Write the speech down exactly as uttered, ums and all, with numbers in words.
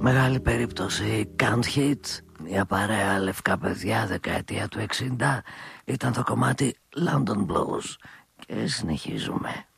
Μεγάλη περίπτωση Can't Hit. Μια παρέα λευκά παιδιά δεκαετία του εξήντα. Ήταν το κομμάτι London Blues. Και συνεχίζουμε.